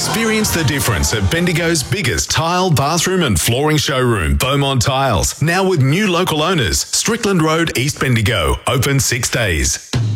Experience the difference at Bendigo's biggest tile, bathroom and flooring showroom, Beaumont Tiles. Now with new local owners, Strickland Road, East Bendigo. Open 6 days.